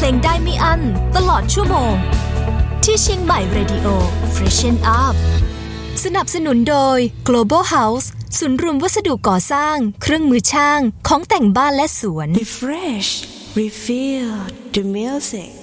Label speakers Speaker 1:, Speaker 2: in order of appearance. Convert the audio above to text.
Speaker 1: เพลงได้ไม่อั้นตลอดชั่วโมงที่เชียงใหม่ Radio Freshen Up สนับสนุนโดย Global House ศูนย์รวมวัสดุก่อสร้างเครื่องมือช่างของแต่งบ้านและสวน
Speaker 2: Refresh, refill the music